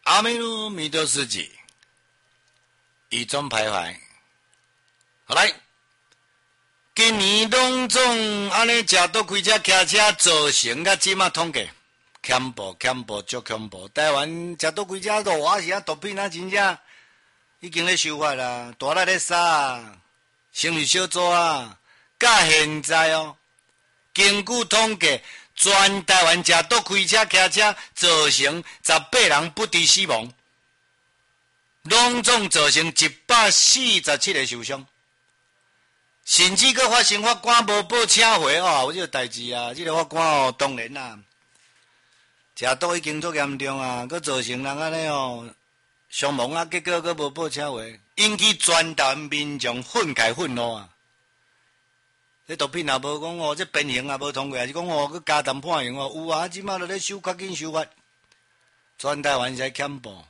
阿弥陀弥陀世界，一种徘徊。好来，今年隆重安尼食倒开车骑车造成甲即马统计，恐怖足恐怖！台湾食倒开车路啊是啊毒品啊，真正已经咧修法啦，大力咧杀啊，生理小组啊，到现在哦，根据统计。全台湾食倒开车骑车造成18人不治死亡，拢总造成147个受伤，甚至佫发生法官无报请回哦，有这个代志啊！这个法官哦，当然啦，食倒已经足严重啊，佫造成人安尼哦伤亡啊，结果佫无报请回，引起全台湾民众愤慨愤怒啊！这毒品也无讲哦，这变形也无通过，还是讲哦，佮加淡判刑哦，有啊，即马都咧修，较紧修法，全台湾是恐怖，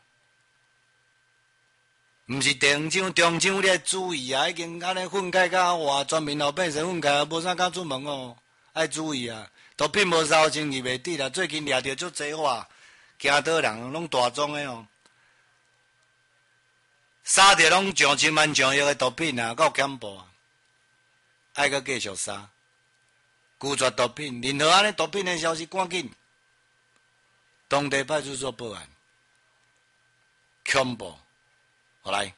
毋是中奖你要注意啊，已经安尼愤慨甲哇，全民老百姓愤慨，无啥敢出门哦，爱注意啊，毒品无烧清伊袂滴啦，最近掠着足济话，行倒人拢大宗的哦，杀着拢上千万上亿的毒品啊，够恐怖啊！爱阁继续杀，拒绝毒品，任何安尼毒品的消息，赶紧当地派出所报案，恐怖！好来，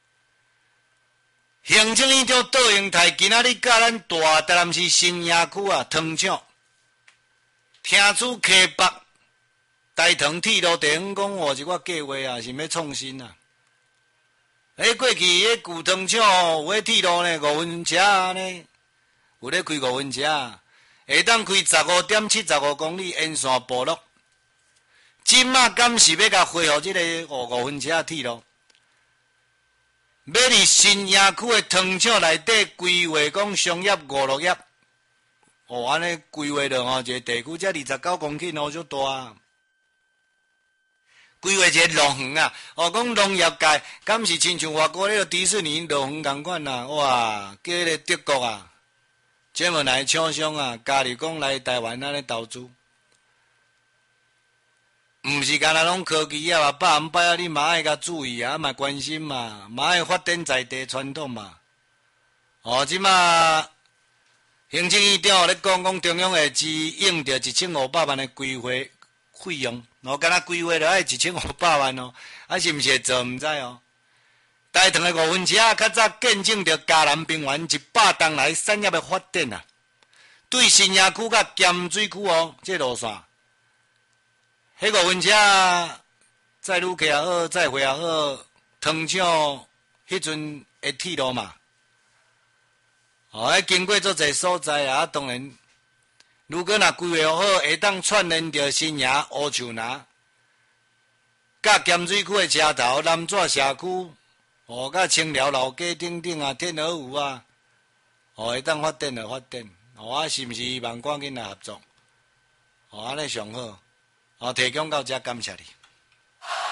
行政院长杜英泰今仔日甲咱大台南市新营区啊，糖厂听出溪北大塘铁路地方讲哦，一个计划啊，是要创新啊。过去迄旧糖厂有迄铁路呢，5分车呢，有咧开5分车，会当开15.75公里沿线部落。今仔敢是要甲恢复这个5分车铁路？要伫新营区的糖厂内底规划讲商业5、6业，哦，安尼规划了吼，一个地区才29公顷哦，足大啊！规划一个农园啊，哦，讲农业界敢是亲像外国迄个迪士尼农园共款啊，哇，叫迄个德国啊，专门来厂商啊，加入讲来台湾安尼投资，毋是干那拢科技啊，百分百啊，你嘛爱甲注意啊，嘛关心嘛，嘛爱发展在地传统嘛。哦，即马行政院长咧讲中央会支应着1500万的规划费用。我敢若规划了爱1500万哦，啊是毋是会做毋知哦？大塘的5分车较早见证着嘉南平原100栋来产业的发展啊，对新营区甲咸水区哦，这路线，迄5分车载旅客也好，载货也好，糖厂迄阵的铁路嘛，哦，经过足侪所在啊，当然。如果若规划好，会当串联着新营、乌树林、甲咸水区的车头、南庄社区，哦，甲清寮老街等等啊，天鹅湖啊，哦，会当发展就发展，哦，啊，是毋是希望赶紧来合作？哦，安尼上好，哦，提供到这，感谢你。